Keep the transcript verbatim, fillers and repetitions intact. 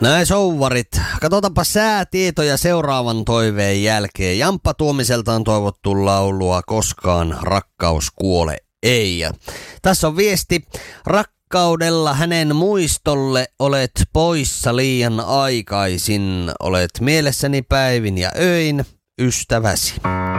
Näin souvarit. Katsotaanpa säätietoja seuraavan toiveen jälkeen. Jamppa Tuomiselta on toivottu laulua Koskaan rakkaus kuole ei. Ja tässä on viesti. Rakkaudella hänen muistolle olet poissa liian aikaisin. Olet mielessäni päivin ja öin, ystäväsi.